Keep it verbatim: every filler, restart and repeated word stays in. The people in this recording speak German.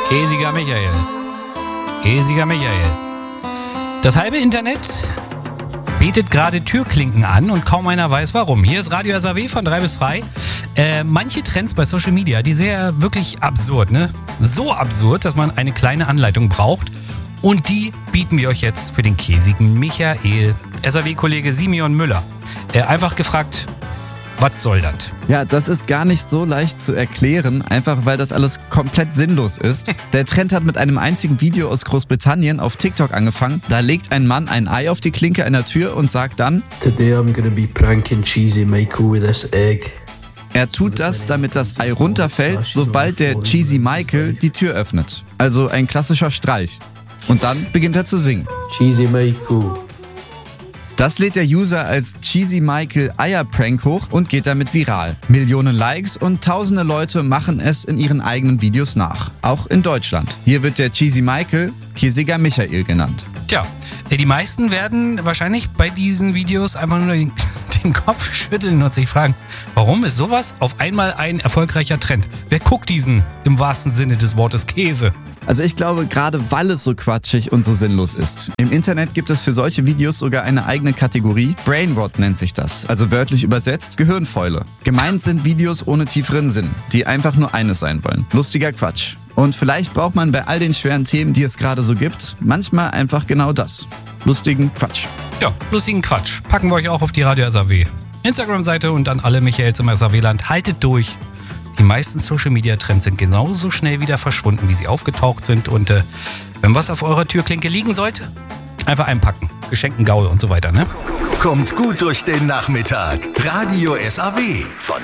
Käsiger Michael. Käsiger Michael. Das halbe Internet bietet gerade Türklinken an und kaum einer weiß warum. Hier ist Radio S A W von drei bis frei. Äh, manche Trends bei Social Media, die sehr wirklich absurd, ne? So absurd, dass man eine kleine Anleitung braucht. Und die bieten wir euch jetzt für den käsigen Michael. S A W-Kollege Simeon Müller. Äh, einfach gefragt, was soll das? Ja, das ist gar nicht so leicht zu erklären, einfach weil das alles komplett sinnlos ist. Der Trend hat mit einem einzigen Video aus Großbritannien auf TikTok angefangen. Da legt ein Mann ein Ei auf die Klinke einer Tür und sagt dann: Today I'm gonna be pranking Cheesy Michael with this egg. Er tut das, damit das Ei runterfällt, sobald der Cheesy Michael die Tür öffnet. Also ein klassischer Streich. Und dann beginnt er zu singen. Cheesy Michael. Das lädt der User als Cheesy Michael Eier-Prank hoch und geht damit viral. Millionen Likes und tausende Leute machen es in ihren eigenen Videos nach. Auch in Deutschland. Hier wird der Cheesy Michael Käsiger Michael genannt. Tja, die meisten werden wahrscheinlich bei diesen Videos einfach nur den, den Kopf schütteln und sich fragen, warum ist sowas auf einmal ein erfolgreicher Trend? Wer guckt diesen im wahrsten Sinne des Wortes Käse? Also ich glaube, gerade weil es so quatschig und so sinnlos ist. Im Internet gibt es für solche Videos sogar eine eigene Kategorie. Brainrot nennt sich das, also wörtlich übersetzt Gehirnfäule. Gemeint sind Videos ohne tieferen Sinn, die einfach nur eines sein wollen: lustiger Quatsch. Und vielleicht braucht man bei all den schweren Themen, die es gerade so gibt, manchmal einfach genau das: lustigen Quatsch. Ja, lustigen Quatsch. Packen wir euch auch auf die Radio S A W Instagram-Seite und an alle Michaels im S A W-Land. Haltet durch. Die meisten Social-Media-Trends sind genauso schnell wieder verschwunden, wie sie aufgetaucht sind. Und äh, wenn was auf eurer Türklinke liegen sollte, einfach einpacken. Geschenken Gaul und so weiter, ne? Kommt gut durch den Nachmittag. Radio S A W von